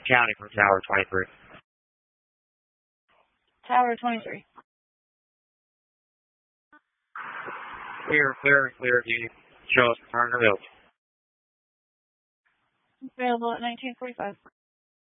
County for Tower 23. Tower 23. Clear, Beauty. Show us return to village. Available at 1945.